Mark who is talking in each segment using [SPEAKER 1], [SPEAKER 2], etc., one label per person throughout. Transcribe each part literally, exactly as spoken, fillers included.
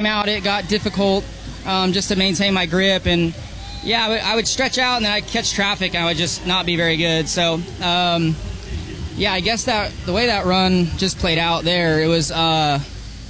[SPEAKER 1] out, it got difficult um, just to maintain my grip. And, yeah, I would, I would stretch out, and then I'd catch traffic, and I would just not be very good. So, um, yeah, I guess that the way that run just played out there, it was, uh,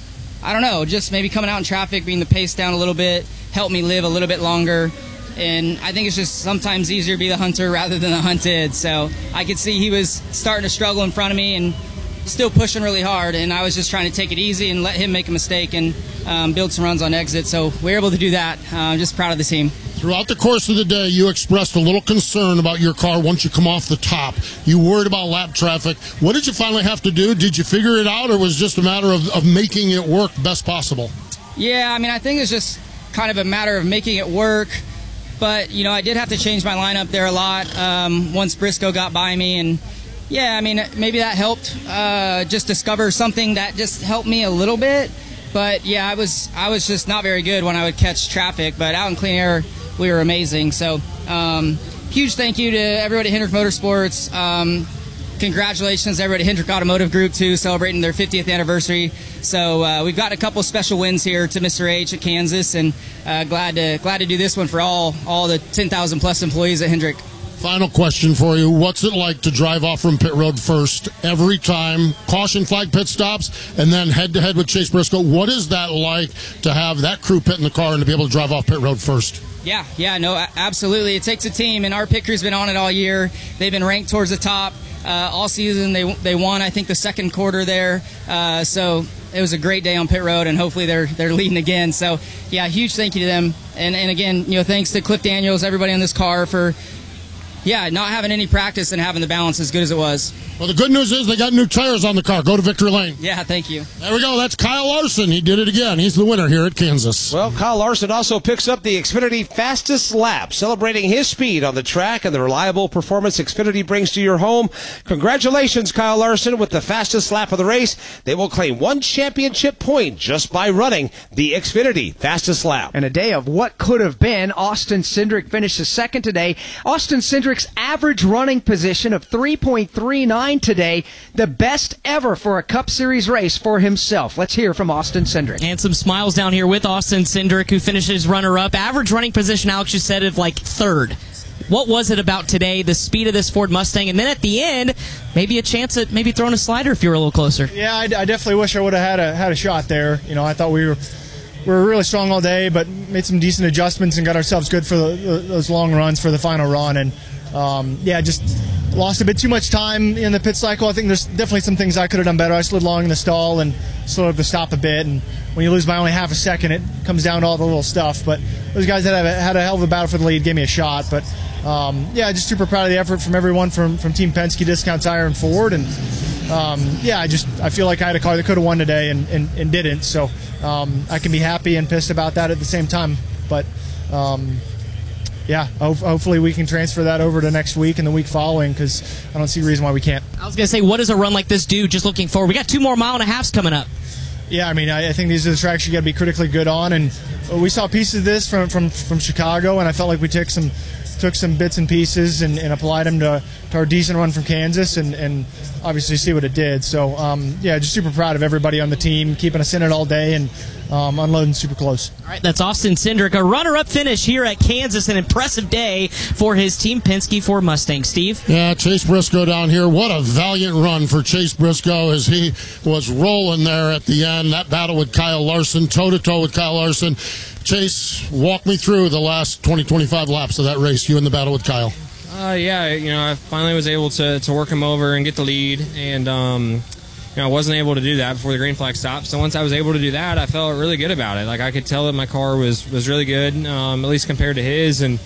[SPEAKER 1] I don't know, just maybe coming out in traffic, being the pace down a little bit, helped me live a little bit longer. And I think it's just sometimes easier to be the hunter rather than the hunted. So I could see he was starting to struggle in front of me and still pushing really hard, and I was just trying to take it easy and let him make a mistake and um, build some runs on exit. So we were able to do that. Uh, I'm just proud of the team.
[SPEAKER 2] Throughout the course of the day, you expressed a little concern about your car once you come off the top. You worried about lap traffic. What did you finally have to do? Did you figure it out, or was it just a matter of, of making it work best possible?
[SPEAKER 1] Yeah, I mean, I think it's just kind of a matter of making it work. But, you know, I did have to change my lineup there a lot um, once Briscoe got by me. And, yeah, I mean, maybe that helped uh, just discover something that just helped me a little bit. But, yeah, I was I was just not very good when I would catch traffic. But out in clean air, we were amazing. So, um, huge thank you to everybody at Hendrick Motorsports. Um, congratulations to everybody at Hendrick Automotive Group, too, celebrating their fiftieth anniversary. So uh, we've got a couple special wins here to Mister H at Kansas, and uh, glad to glad to do this one for all all the ten thousand plus employees at Hendrick.
[SPEAKER 2] Final question for you. What's it like to drive off from pit road first every time, caution flag pit stops, and then head-to-head with Chase Briscoe? What is that like to have that crew pit in the car and to be able to drive off pit road first?
[SPEAKER 1] Yeah, yeah, no, absolutely. It takes a team, and our pit crew's been on it all year. They've been ranked towards the top uh, all season. They they won, I think, the second quarter there. Uh, so it was a great day on pit road, and hopefully they're they're leading again. So, yeah, huge thank you to them. And, and again, you know, thanks to Cliff Daniels, everybody on this car for, yeah, not having any practice and having the balance as good as it was.
[SPEAKER 2] Well, the good news is they got new tires on the car. Go to Victory Lane.
[SPEAKER 1] Yeah, thank you.
[SPEAKER 2] There we go. That's Kyle Larson. He did it again. He's the winner here at Kansas.
[SPEAKER 3] Well, Kyle Larson also picks up the Xfinity Fastest Lap, celebrating his speed on the track and the reliable performance Xfinity brings to your home. Congratulations, Kyle Larson, with the fastest lap of the race. They will claim one championship point just by running the Xfinity Fastest Lap.
[SPEAKER 4] And a day of what could have been. Austin Cindric finishes second today. Austin Cindric's average running position of three point three nine today, the best ever for a Cup Series race for himself. Let's hear from Austin Cindric.
[SPEAKER 5] And some smiles down here with Austin Cindric, who finishes runner-up. Average running position, Alex, you said, of like third. What was it about today, the speed of this Ford Mustang, and then at the end, maybe a chance at maybe throwing a slider if you were a little closer?
[SPEAKER 6] Yeah, I, I definitely wish I would have had a had a shot there. You know, I thought we were we were really strong all day, but made some decent adjustments and got ourselves good for the, those long runs for the final run. And um, yeah, just lost a bit too much time in the pit cycle. I think there's definitely some things I could have done better. I slid long in the stall and slowed up the stop a bit, and when you lose by only half a second, it comes down to all the little stuff. But those guys that have had a hell of a battle for the lead gave me a shot. But um, yeah, just super proud of the effort from everyone from, from Team Penske, Discount Tire, and Ford. And um, yeah, I just I feel like I had a car that could have won today and, and, and didn't. So um, I can be happy and pissed about that at the same time. But um, yeah, hopefully we can transfer that over to next week and the week following, because I don't see a reason why we can't.
[SPEAKER 5] I was going to say, what does a run like this do just looking forward? We got two more mile and a halves coming up.
[SPEAKER 6] Yeah, I mean, I, I think these are the tracks you got to be critically good on, and we saw pieces of this from, from, from Chicago, and I felt like we took some took some bits and pieces and, and applied them to, to our decent run from Kansas, and, and obviously see what it did. So, um, yeah, just super proud of everybody on the team, keeping us in it all day and um, unloading super close.
[SPEAKER 5] All right, that's Austin Cindric, a runner-up finish here at Kansas. An impressive day for his Team Penske Ford Mustang. Steve?
[SPEAKER 2] Yeah, Chase Briscoe down here. What a valiant run for Chase Briscoe as he was rolling there at the end. That battle with Kyle Larson, toe-to-toe with Kyle Larson. Chase, walk me through the last twenty, twenty-five laps of that race, you in the battle with Kyle.
[SPEAKER 7] Uh, yeah, you know, I finally was able to, to work him over and get the lead, and um, you know, I wasn't able to do that before the green flag stopped. So once I was able to do that, I felt really good about it. Like, I could tell that my car was was really good, um, at least compared to his, and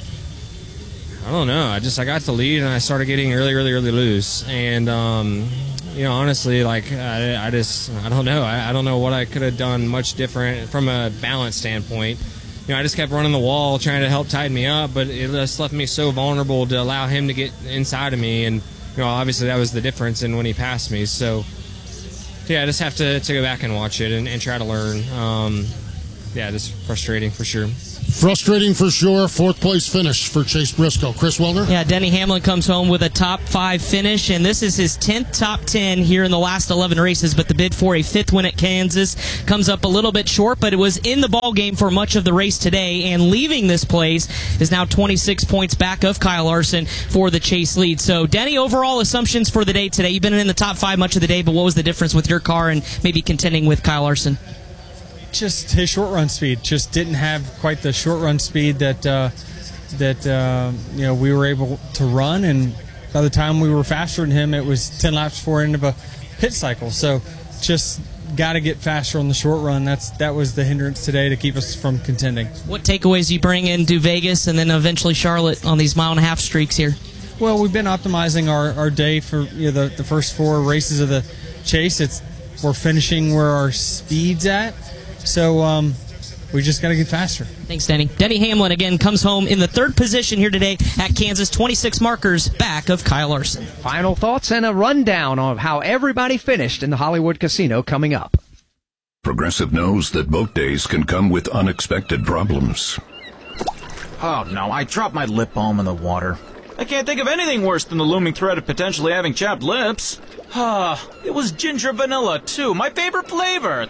[SPEAKER 7] I don't know, I just I got the lead and I started getting really, really, really loose, and um, you know, honestly, like I, I just I don't know, I, I don't know what I could have done much different from a balance standpoint. You know, I just kept running the wall, trying to help tighten me up, but it just left me so vulnerable to allow him to get inside of me. And, you know, obviously that was the difference in when he passed me. So, yeah, I just have to, to go back and watch it and, and try to learn. Um, yeah, just frustrating for sure.
[SPEAKER 2] Frustrating for sure. Fourth place finish for Chase Briscoe. Chris Wilner?
[SPEAKER 5] Yeah, Denny Hamlin comes home with a top five finish, and this is his tenth top ten here in the last eleven races, but the bid for a fifth win at Kansas comes up a little bit short, but it was in the ball game for much of the race today, and leaving this place is now twenty-six points back of Kyle Larson for the Chase lead. So, Denny, overall assumptions for the day today. You've been in the top five much of the day, but what was the difference with your car and maybe contending with Kyle Larson?
[SPEAKER 6] Just his short run speed. Just didn't have quite the short run speed that uh, that uh, you know we were able to run. And by the time we were faster than him, it was ten laps before end of a pit cycle. So just got to get faster on the short run. That's that was the hindrance today to keep us from contending.
[SPEAKER 5] What takeaways do you bring into Vegas and then eventually Charlotte on these mile and a half streaks here?
[SPEAKER 6] Well, we've been optimizing our, our day for you know, the the first four races of the Chase. It's we're finishing where our speed's at. So um, we just got to get faster.
[SPEAKER 5] Thanks, Denny. Denny Hamlin, again, comes home in the third position here today at Kansas, twenty-six markers back of Kyle Larson.
[SPEAKER 4] Final thoughts and a rundown of how everybody finished in the Hollywood Casino coming up.
[SPEAKER 8] Progressive knows that boat days can come with unexpected problems.
[SPEAKER 9] Oh, no, I dropped my lip balm in the water. I can't think of anything worse than the looming threat of potentially having chapped lips. Ah, it was ginger vanilla, too, my favorite flavor.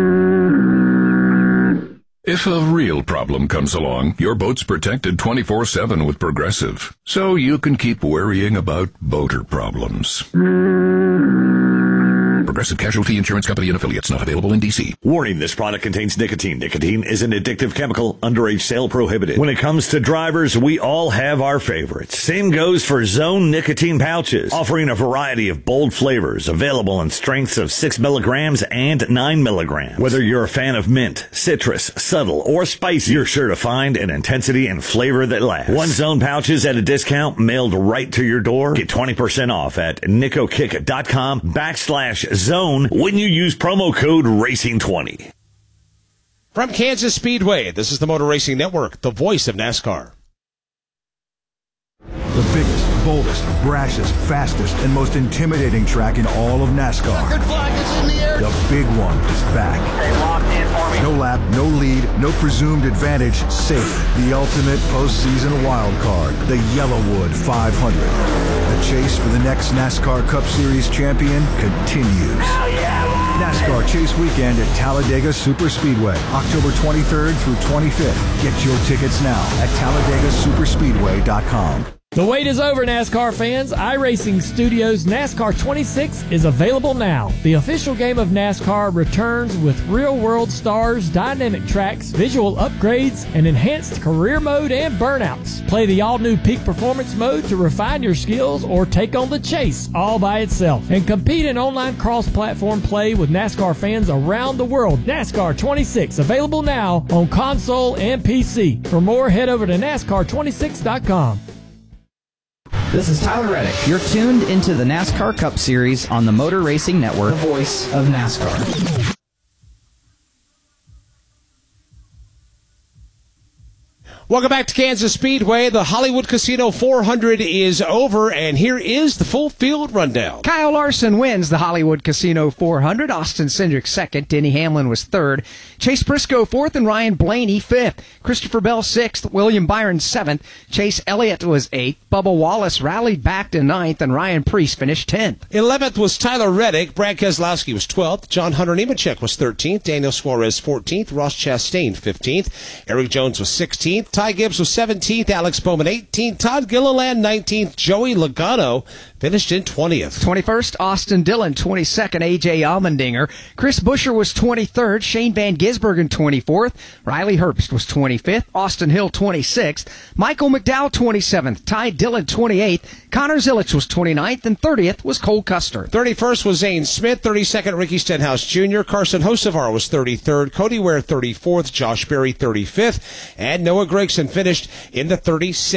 [SPEAKER 8] If a real problem comes along, your boat's protected twenty-four seven with Progressive, so you can keep worrying about boater problems. Progressive Casualty Insurance Company and Affiliates, not available in D C.
[SPEAKER 10] Warning, this product contains nicotine. Nicotine is an addictive chemical. Underage sale prohibited. When it comes to drivers, we all have our favorites. Same goes for Zone nicotine pouches, offering a variety of bold flavors, available in strengths of six milligrams and nine milligrams. Whether you're a fan of mint, citrus, subtle, or spicy, you're sure to find an intensity and flavor that lasts. One Zone pouches at a discount mailed right to your door. Get twenty percent off at nicokick.com backslash zone when you use promo code racing twenty.
[SPEAKER 3] From Kansas Speedway, this is the Motor Racing Network, the voice of NASCAR.
[SPEAKER 11] The biggest, boldest, brashest, fastest, and most intimidating track in all of NASCAR.
[SPEAKER 2] Good flag is in the air.
[SPEAKER 11] The big one is back.
[SPEAKER 9] They locked in for me.
[SPEAKER 11] No lap, no lead, no presumed advantage, safe. The ultimate postseason wild card, the Yellowwood five hundred. The chase for the next NASCAR Cup Series champion continues.
[SPEAKER 9] Hell yeah!
[SPEAKER 11] NASCAR Chase Weekend at Talladega Superspeedway, October twenty-third through twenty-fifth. Get your tickets now at talladega superspeedway dot com.
[SPEAKER 12] The wait is over, NASCAR fans. iRacing Studios NASCAR twenty-six is available now. The official game of NASCAR returns with real-world stars, dynamic tracks, visual upgrades, and enhanced career mode and burnouts. Play the all-new Peak Performance mode to refine your skills or take on the chase all by itself. And compete in online cross-platform play with NASCAR fans around the world. NASCAR twenty-six, available now on console and P C. For more, head over to NASCAR twenty-six dot com.
[SPEAKER 13] This is Tyler Reddick. You're tuned into the NASCAR Cup Series on the Motor Racing Network, the voice of NASCAR.
[SPEAKER 3] Welcome back to Kansas Speedway. The Hollywood Casino four hundred is over, and here is the full field rundown.
[SPEAKER 4] Kyle Larson wins the Hollywood Casino four hundred. Austin Cindric second. Denny Hamlin was third. Chase Briscoe fourth, and Ryan Blaney fifth. Christopher Bell sixth. William Byron seventh. Chase Elliott was eighth. Bubba Wallace rallied back to ninth, and Ryan Preece finished tenth.
[SPEAKER 3] eleventh was Tyler Reddick. Brad Keselowski was twelfth. John Hunter Nemechek was thirteenth. Daniel Suarez fourteenth. Ross Chastain fifteenth. Eric Jones was sixteenth. Ty Gibbs was seventeenth, Alex Bowman eighteenth, Todd Gilliland nineteenth, Joey Logano finished in twentieth.
[SPEAKER 4] twenty-first, Austin Dillon, twenty-second, A J Allmendinger. Chris Buescher was twenty-third, Shane Van Gisbergen twenty-fourth, Riley Herbst was twenty-fifth, Austin Hill twenty-sixth, Michael McDowell twenty-seventh, Ty Dillon twenty-eighth, Connor Zilisch was twenty-ninth, and thirtieth was Cole Custer.
[SPEAKER 3] thirty-first was Zane Smith, thirty-second Ricky Stenhouse Junior, Carson Hocevar was thirty-third, Cody Ware thirty-fourth, Josh Berry thirty-fifth, and Noah Gragson finished in the thirty-sixth.